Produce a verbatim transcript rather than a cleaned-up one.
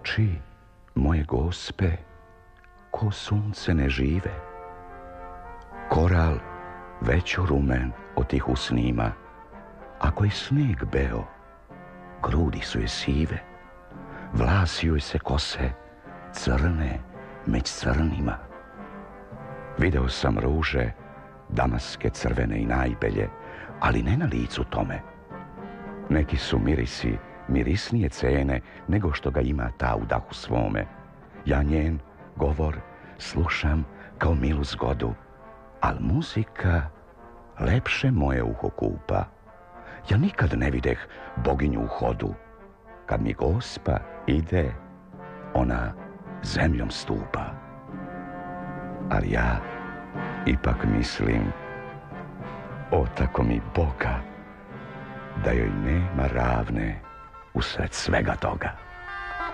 oči moje gospe ko sunce ne žive. Koral veću rumen od tih usnima, ako je sneg beo, grudi su je sive, vlasi joj se kose crne među crnima. Video sam ruže, damaske crvene i najbelje, ali ne na licu tome. Neki su mirisi mirisnije cene nego što ga ima ta u dahu svome. Ja njen govor slušam kao milu zgodu, al muzika lepše moje uho kupa. Ja nikad ne videh boginju u hodu. Kad mi gospa ide, ona zemljom stupa. Ali ja ipak mislim, o tako mi Boga, da joj nema ravne usred svega toga.